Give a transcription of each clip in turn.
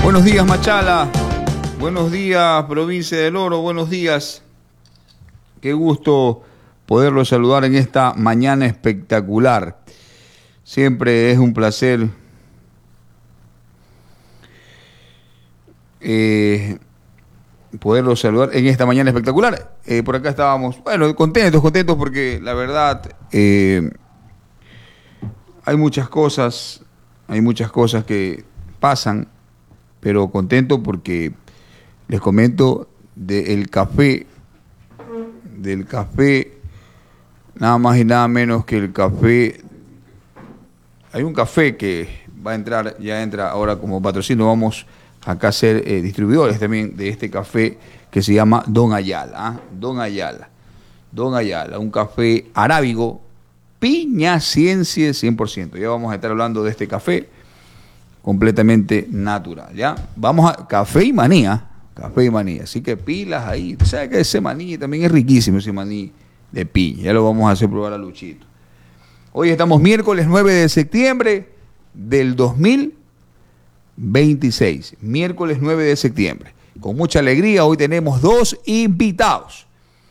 Buenos días, Machala. Buenos días, provincia del Oro. Buenos días. Qué gusto poderlo saludar en esta mañana espectacular. Siempre es un placer poderlo saludar en esta mañana espectacular. Por acá estábamos, bueno, contentos porque la verdad hay muchas cosas que pasan, pero contento porque les comento del café, nada más y nada menos que el café. Hay un café que va a entrar, ya entra ahora como patrocinio. Vamos acá a ser distribuidores también de este café que se llama Don Ayala. Don Ayala, un café arábigo, piña ciencia 100%. Ya vamos a estar hablando de este café completamente natural, ¿ya? Vamos a café y manía, así que pilas ahí. ¿Sabes que ese maní también es riquísimo, ese maní de piña? Ya lo vamos a hacer probar a Luchito. Hoy estamos miércoles 9 de septiembre del 2026. Miércoles 9 de septiembre. Con mucha alegría, hoy tenemos dos invitados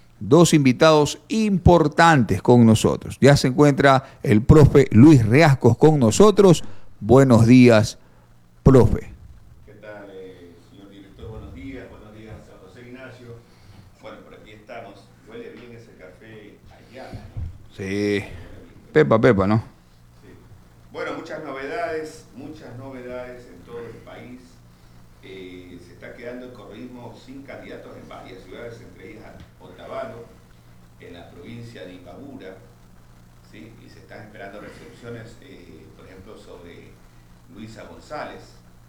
importantes con nosotros. Ya se encuentra el profe Luis Reascos con nosotros. Buenos días, profe. ¿Qué tal, señor director? Buenos días, a José Ignacio. Bueno, por aquí estamos. Huele bien ese café Ayala, ¿no? Sí, pepa, ¿no? Sí. Bueno, muchas novedades en todo el país. Se está quedando el correísmo sin candidatos en varias ciudades, entre ellas Otavalo, en la provincia de Imbabura, ¿sí? Y se están esperando resoluciones, por ejemplo, sobre Luisa González.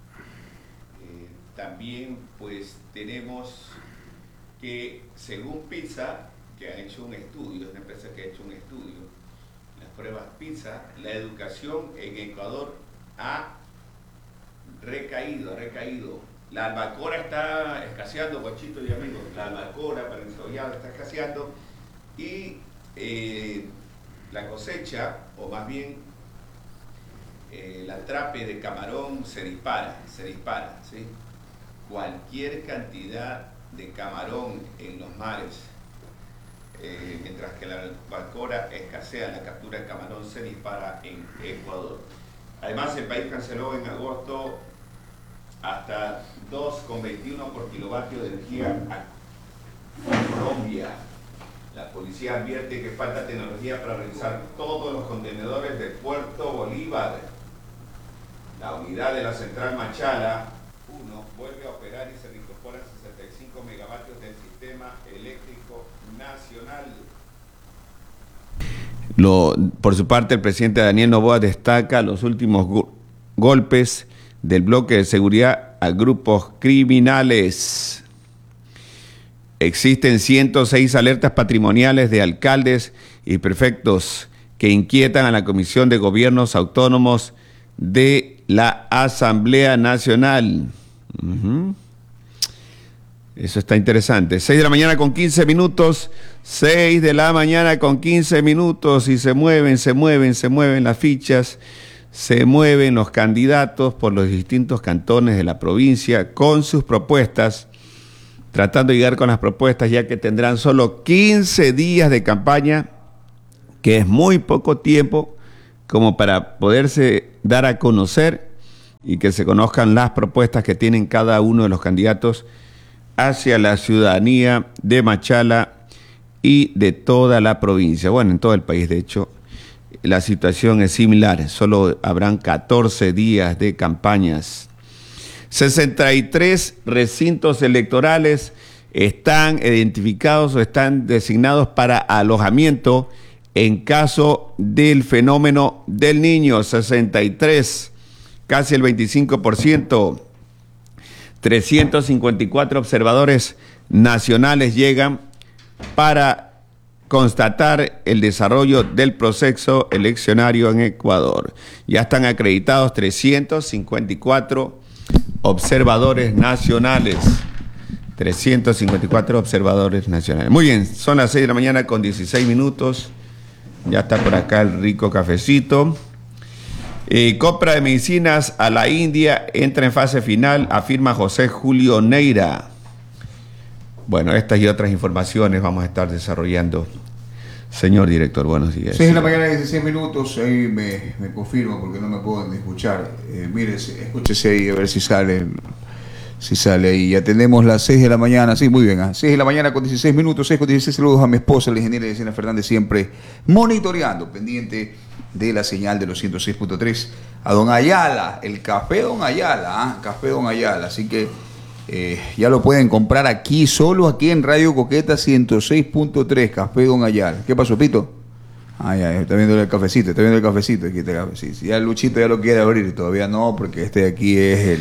También pues tenemos que, según PISA, que ha hecho un estudio, es una empresa que ha hecho un estudio, las pruebas PISA, la educación en Ecuador ha recaído. La albacora está escaseando, guachito y amigos, la albacora para el encebollado está escaseando, y la cosecha, o más bien el atrape de camarón se dispara, ¿sí? Cualquier cantidad de camarón en los mares, mientras que la albacora escasea, la captura de camarón se dispara en Ecuador. Además, el país canceló en agosto hasta 2,21 por kilovatio de energía a Colombia. La policía advierte que falta tecnología para revisar todos los contenedores de Puerto Bolívar. La unidad de la central Machala 1 vuelve a operar y se reincorporan 65 megavatios del sistema eléctrico nacional. Por su parte, el presidente Daniel Noboa destaca los últimos golpes del bloque de seguridad a grupos criminales. Existen 106 alertas patrimoniales de alcaldes y prefectos que inquietan a la Comisión de Gobiernos Autónomos de la Asamblea Nacional. Eso está interesante. 6 de la mañana con 15 minutos. 6 de la mañana con 15 minutos. Y se mueven las fichas. Se mueven los candidatos por los distintos cantones de la provincia con sus propuestas, tratando de llegar con las propuestas, ya que tendrán solo 15 días de campaña, que es muy poco tiempo como para poderse dar a conocer y que se conozcan las propuestas que tienen cada uno de los candidatos hacia la ciudadanía de Machala y de toda la provincia. Bueno, en todo el país, de hecho, la situación es similar. Solo habrán 14 días de campañas. 63 recintos electorales están identificados o están designados para alojamiento en caso del fenómeno del Niño. 63, casi el 25%. 354 observadores nacionales llegan para constatar el desarrollo del proceso eleccionario en Ecuador. Ya están acreditados 354 observadores nacionales. 354 observadores nacionales. Muy bien, son las 6 de la mañana con 16 minutos. Ya está por acá el rico cafecito. Compra de medicinas a la India entra en fase final, afirma José Julio Neira. Bueno, estas y otras informaciones vamos a estar desarrollando. Señor director, buenos días. 6 de la mañana, 16 minutos, ahí me confirma porque no me pueden escuchar. Mírese, escúchese ahí a ver si sale ahí. Ya tenemos las 6 de la mañana, sí, muy bien. 6 de la mañana con 16 minutos, 6 con 16. Saludos a mi esposa, la ingeniera Yesenia Fernández, siempre monitoreando, pendiente de la señal de los 106.3. A don Ayala, el café don Ayala, café don Ayala. Así que ya lo pueden comprar aquí, solo aquí en Radio Coqueta 106.3, Café Don Ayala. ¿Qué pasó, Pito? Ya, está viendo el cafecito, aquí está el cafecito. Ya Luchito ya lo quiere abrir, todavía no, porque este de aquí es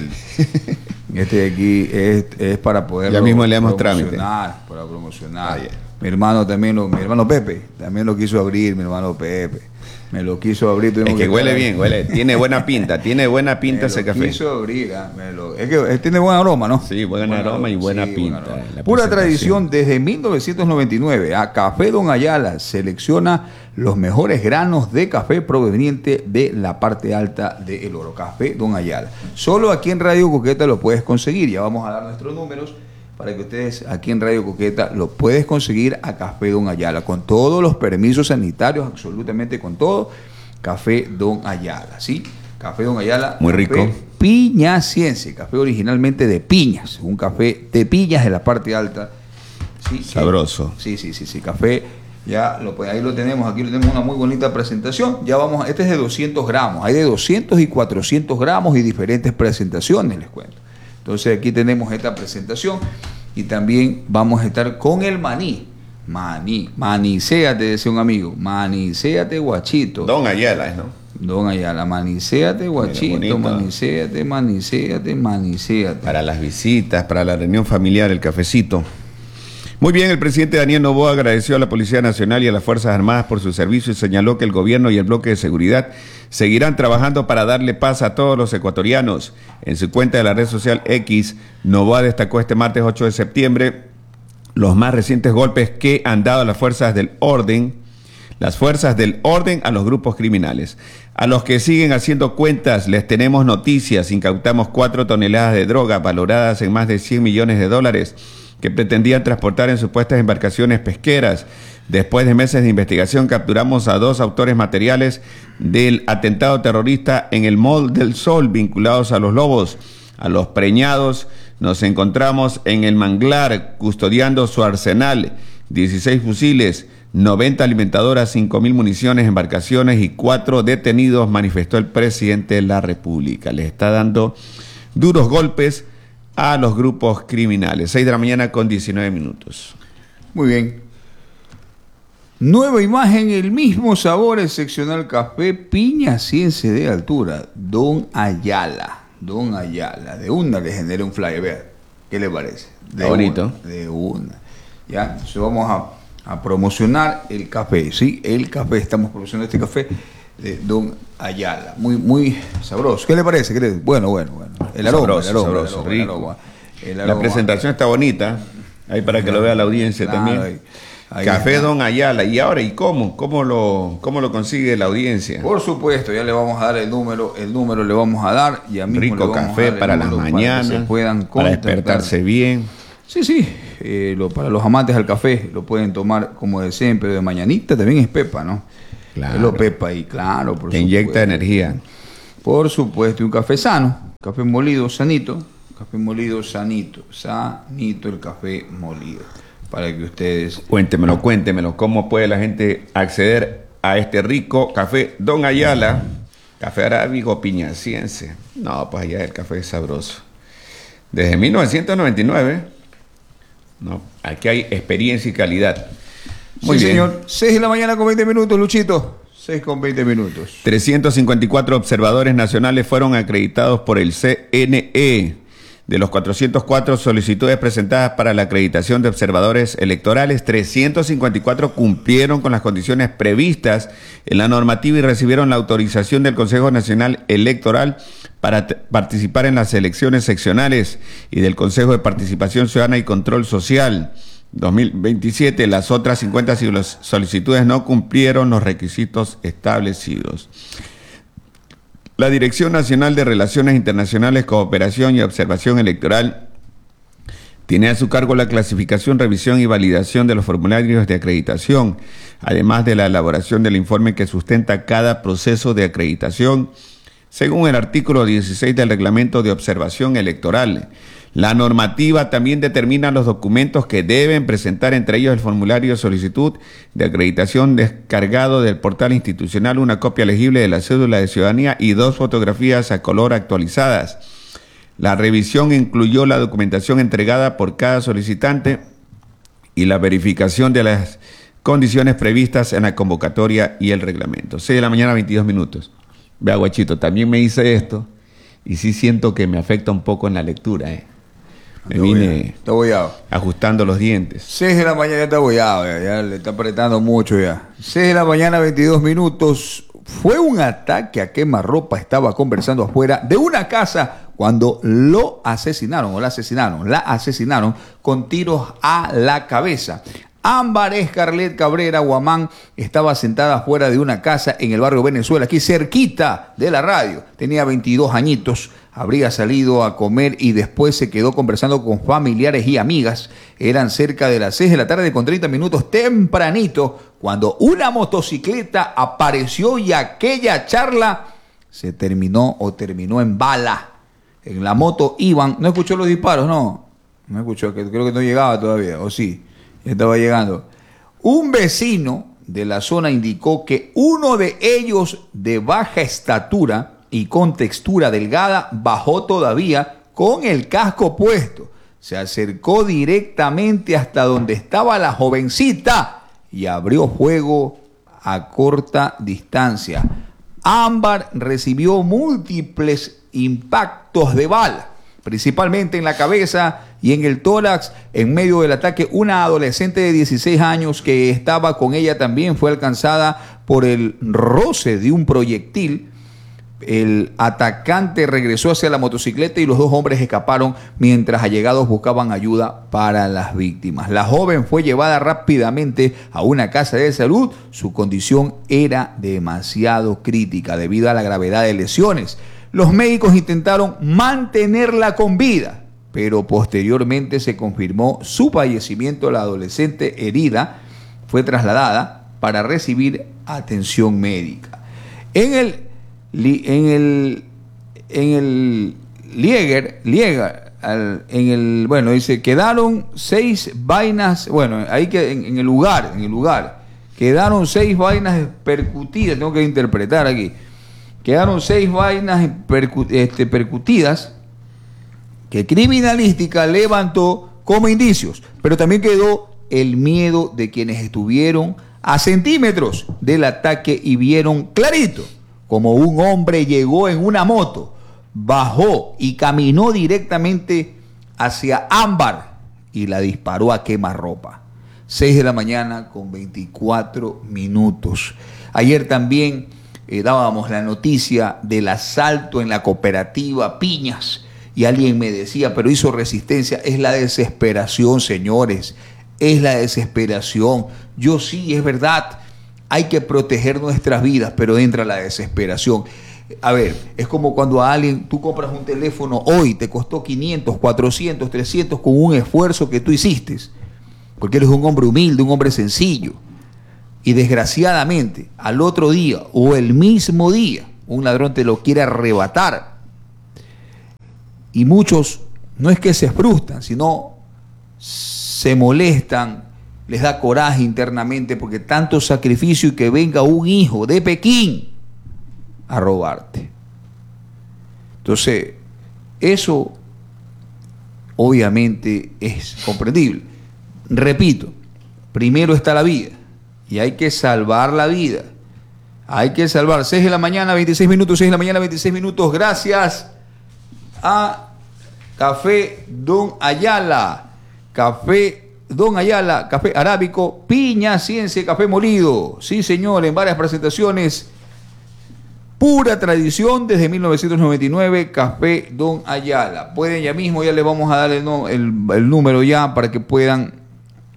es para poder ya mismo le damos trámite. Para promocionar. Mi hermano mi hermano Pepe, también lo quiso abrir, mi hermano Pepe. Me lo quiso abrir. Es que huele bien, tiene buena pinta, ese café. Me lo quiso abrir, es que tiene buen aroma, ¿no? Sí, buen aroma y buena pinta. Pura tradición desde 1999. Café Don Ayala selecciona los mejores granos de café proveniente de la parte alta del Oro. Café Don Ayala. Solo aquí en Radio Coqueta lo puedes conseguir. Ya vamos a dar nuestros números para que ustedes aquí en Radio Coqueta lo puedes conseguir a Café Don Ayala, con todos los permisos sanitarios, absolutamente con todo. Café Don Ayala, ¿sí? Café Don Ayala. Muy rico. Piñaciense, café originalmente de piñas, un café de piñas de la parte alta. ¿Sí? Sabroso. Sí, café, ya ahí lo tenemos, aquí lo tenemos una muy bonita presentación. Ya vamos, este es de 200 gramos, hay de 200 y 400 gramos y diferentes presentaciones, les cuento. Entonces aquí tenemos esta presentación y también vamos a estar con el maní. Manicéate, decía un amigo. Manicéate, guachito. Don Ayala, ¿no? Don Ayala, manicéate, guachito, manicéate. Para las visitas, para la reunión familiar, el cafecito. Muy bien, el presidente Daniel Noboa agradeció a la Policía Nacional y a las Fuerzas Armadas por su servicio y señaló que el gobierno y el bloque de seguridad seguirán trabajando para darle paz a todos los ecuatorianos. En su cuenta de la red social X, Noboa destacó este martes 8 de septiembre los más recientes golpes que han dado las fuerzas del orden a los grupos criminales. A los que siguen haciendo cuentas les tenemos noticias. Incautamos 4 toneladas de droga valoradas en más de 100 millones de dólares que pretendían transportar en supuestas embarcaciones pesqueras. Después de meses de investigación, capturamos a 2 autores materiales del atentado terrorista en el Mall del Sol, vinculados a los lobos. A los preñados nos encontramos en el manglar, custodiando su arsenal, 16 fusiles, 90 alimentadoras, 5.000 municiones, embarcaciones y 4 detenidos, manifestó el presidente de la República. Les está dando duros golpes a los grupos criminales. 6 de la mañana con 19 minutos. Muy bien. Nueva imagen, el mismo sabor, excepcional café piñaciense de altura. Don Ayala. De una le generé un flyer. ¿Qué le parece? Bonito. De una. Ya, entonces vamos a promocionar el café, ¿sí? El café, estamos promocionando este café de Don Ayala. Muy sabroso. ¿Qué le parece? Bueno. El aroma, sabroso, rico. La presentación está bonita. Ahí para que lo vea la audiencia también. Ahí café está. Don Ayala. ¿Y ahora cómo lo consigue la audiencia? Por supuesto, ya le vamos a dar el número le vamos a dar. Ya mismo rico café para las mañanas, para despertarse bien. Sí, para los amantes al café lo pueden tomar como deseen, pero de mañanita también es pepa, ¿no? Claro. Es lo pepa ahí, claro. Por que inyecta energía. Por supuesto, y un café sano, café molido sanito, sanito el café molido. Para que ustedes... Cuéntemelo, ¿cómo puede la gente acceder a este rico café Don Ayala? Café arábigo piñaciense. No, pues allá el café es sabroso. Desde 1999, no, aquí hay experiencia y calidad. Muy bien. Señor. 6 de la mañana con 20 minutos, Luchito. 6 con 20 minutos. 354 observadores nacionales fueron acreditados por el CNE. De los 404 solicitudes presentadas para la acreditación de observadores electorales, 354 cumplieron con las condiciones previstas en la normativa y recibieron la autorización del Consejo Nacional Electoral para participar en las elecciones seccionales y del Consejo de Participación Ciudadana y Control Social 2027. Las otras 50 solicitudes no cumplieron los requisitos establecidos. La Dirección Nacional de Relaciones Internacionales, Cooperación y Observación Electoral tiene a su cargo la clasificación, revisión y validación de los formularios de acreditación, además de la elaboración del informe que sustenta cada proceso de acreditación, según el artículo 16 del Reglamento de Observación Electoral. La normativa también determina los documentos que deben presentar, entre ellos el formulario de solicitud de acreditación descargado del portal institucional, una copia legible de la cédula de ciudadanía y 2 fotografías a color actualizadas. La revisión incluyó la documentación entregada por cada solicitante y la verificación de las condiciones previstas en la convocatoria y el reglamento. 6 de la mañana, 22 minutos. Vea, guachito, también me hice esto y sí siento que me afecta un poco en la lectura, Me vine ajustando los dientes. 6 de la mañana ya está bollado, ya le está apretando mucho ya. 6 de la mañana, 22 minutos. Fue un ataque a quemarropa. Estaba conversando afuera de una casa cuando lo asesinaron, o la asesinaron con tiros a la cabeza. Ámbar Escarlet Cabrera Guamán estaba sentada fuera de una casa en el barrio Venezuela, aquí cerquita de la radio. Tenía 22 añitos, habría salido a comer y después se quedó conversando con familiares y amigas. Eran cerca de las 6 de la tarde con 30 minutos tempranito, cuando una motocicleta apareció y aquella charla terminó en bala. En la moto iban, ¿no escuchó los disparos? No escuchó, creo que no llegaba todavía, o sí. Estaba llegando. Un vecino de la zona indicó que uno de ellos, de baja estatura y con textura delgada, bajó todavía con el casco puesto. Se acercó directamente hasta donde estaba la jovencita y abrió fuego a corta distancia. Ámbar recibió múltiples impactos de bala, principalmente en la cabeza y en el tórax. En medio del ataque, una adolescente de 16 años que estaba con ella también fue alcanzada por el roce de un proyectil. El atacante regresó hacia la motocicleta y los 2 hombres escaparon mientras allegados buscaban ayuda para las víctimas. La joven fue llevada rápidamente a una casa de salud. Su condición era demasiado crítica debido a la gravedad de lesiones. Los médicos intentaron mantenerla con vida, pero posteriormente se confirmó su fallecimiento. La adolescente herida fue trasladada para recibir atención médica. En el dice, quedaron 6 vainas, ahí que en el lugar, quedaron 6 vainas percutidas, tengo que interpretar aquí. Quedaron 6 vainas percutidas que criminalística levantó como indicios, pero también quedó el miedo de quienes estuvieron a centímetros del ataque y vieron clarito como un hombre llegó en una moto, bajó y caminó directamente hacia Ámbar y la disparó a quemarropa. 6 de la mañana con 24 minutos. Ayer también dábamos la noticia del asalto en la cooperativa Piñas y alguien me decía, pero hizo resistencia. Es la desesperación, señores, es la desesperación. Yo sí, es verdad, hay que proteger nuestras vidas, pero entra la desesperación. A ver, es como cuando a alguien, tú compras un teléfono hoy, te costó 500, 400, 300 con un esfuerzo que tú hiciste, porque eres un hombre humilde, un hombre sencillo. Y desgraciadamente, al otro día o el mismo día, un ladrón te lo quiere arrebatar. Y muchos no es que se frustran, sino se molestan, les da coraje internamente porque tanto sacrificio y que venga un hijo de Pekín a robarte. Entonces, eso obviamente es comprendible. Repito, primero está la vida. Y hay que salvar la vida. Hay que salvar. 6 de la mañana, 26 minutos. 6 de la mañana, 26 minutos. Gracias a Café Don Ayala. Café Don Ayala. Café arábico. Piña, Ciencia, café molido. Sí, señor, en varias presentaciones. Pura tradición desde 1999. Café Don Ayala. Pueden ya mismo, ya les vamos a dar el número ya para que puedan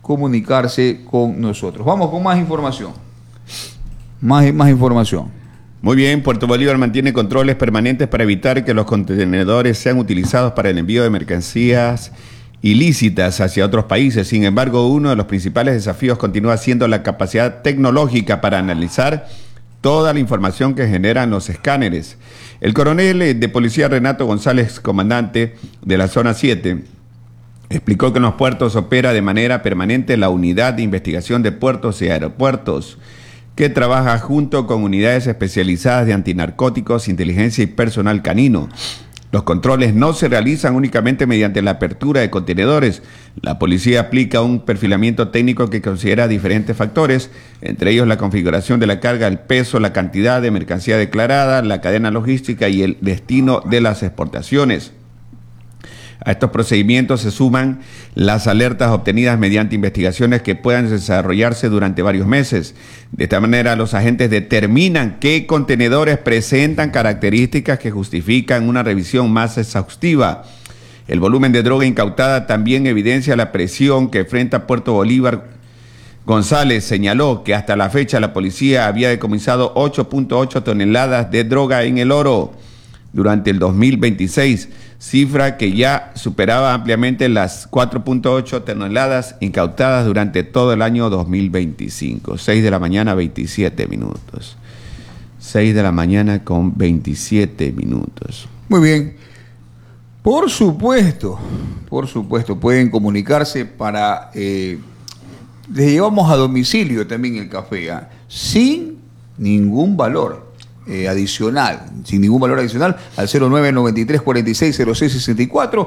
comunicarse con nosotros. Vamos con más información. Más información. Muy bien, Puerto Bolívar mantiene controles permanentes para evitar que los contenedores sean utilizados para el envío de mercancías ilícitas hacia otros países. Sin embargo, uno de los principales desafíos continúa siendo la capacidad tecnológica para analizar toda la información que generan los escáneres. El coronel de policía Renato González, comandante de la zona 7, explicó que en los puertos opera de manera permanente la unidad de investigación de puertos y aeropuertos, que trabaja junto con unidades especializadas de antinarcóticos, inteligencia y personal canino. Los controles no se realizan únicamente mediante la apertura de contenedores. La policía aplica un perfilamiento técnico que considera diferentes factores, entre ellos la configuración de la carga, el peso, la cantidad de mercancía declarada, la cadena logística y el destino de las exportaciones. A estos procedimientos se suman las alertas obtenidas mediante investigaciones que puedan desarrollarse durante varios meses. De esta manera, los agentes determinan qué contenedores presentan características que justifican una revisión más exhaustiva. El volumen de droga incautada también evidencia la presión que enfrenta Puerto Bolívar. González señaló que hasta la fecha la policía había decomisado 8.8 toneladas de droga en el Oro durante el 2026, cifra que ya superaba ampliamente las 4.8 toneladas incautadas durante todo el año 2025. 6 de la mañana, 27 minutos. 6 de la mañana con 27 minutos. Muy bien. Por supuesto, pueden comunicarse para... les llevamos a domicilio también el café, sin ningún valor adicional, al 0993-460664,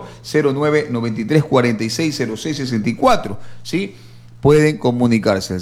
0993-460664, ¿sí? Pueden comunicarse al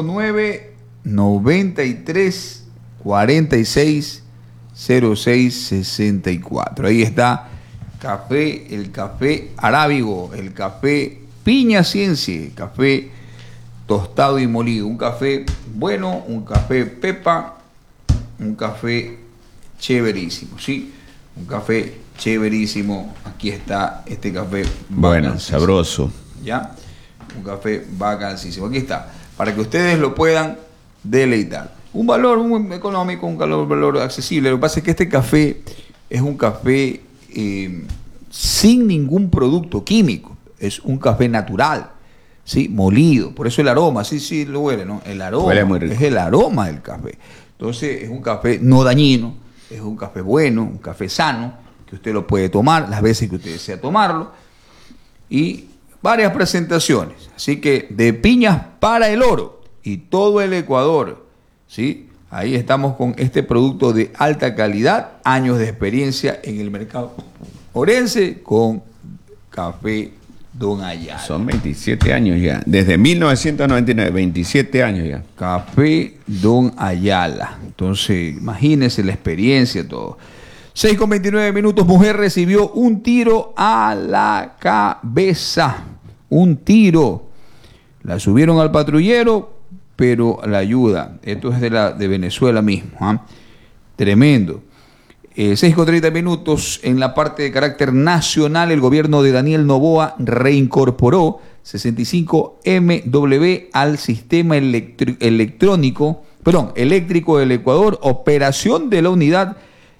0993-460664. Ahí está el café arábigo, el café piña ciencia, café tostado y molido, un café bueno, un café pepa, un café chéverísimo, ¿sí? Un café chéverísimo. Aquí está este café. Bueno, sabroso. ¿Ya? Un café vacancísimo. Aquí está, para que ustedes lo puedan deleitar. Un valor muy económico, un valor accesible. Lo que pasa es que este café es un café sin ningún producto químico. Es un café natural, ¿sí? Molido. Por eso el aroma, sí, lo huele, ¿no? El aroma. Huele muy rico. Es el aroma del café. Entonces es un café no dañino, es un café bueno, un café sano, que usted lo puede tomar las veces que usted desea tomarlo, y varias presentaciones. Así que de Piñas para el Oro y todo el Ecuador, ¿sí? Ahí estamos con este producto de alta calidad, años de experiencia en el mercado orense con Café Don Ayala. Son 27 años ya, desde 1999, 27 años ya. Café Don Ayala. Entonces, imagínense la experiencia, todo. 6:29 minutos, mujer recibió un tiro a la cabeza. Un tiro. La subieron al patrullero, pero la ayuda. Esto es de Venezuela mismo. Tremendo. 6:30 minutos, en la parte de carácter nacional, el gobierno de Daniel Noboa reincorporó 65 MW al sistema eléctrico del Ecuador, operación de la unidad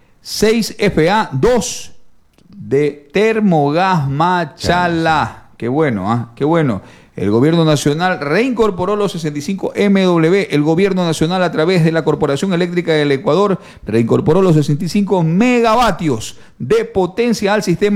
6FA2 de Termogas Machala. Qué bueno, qué bueno. El gobierno nacional reincorporó los 65 MW. El gobierno nacional, a través de la Corporación Eléctrica del Ecuador, reincorporó los 65 megavatios de potencia al sistema